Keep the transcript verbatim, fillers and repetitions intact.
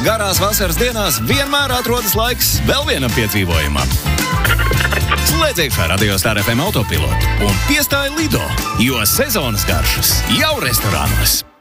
garās vasaras dienās vienmēr atrodas laiks vēl vienam piedzīvojumam. Slēdz iekšā Radio Star F M autopilotu un piestāj Lido, jo sezonas garšas jau restorānos.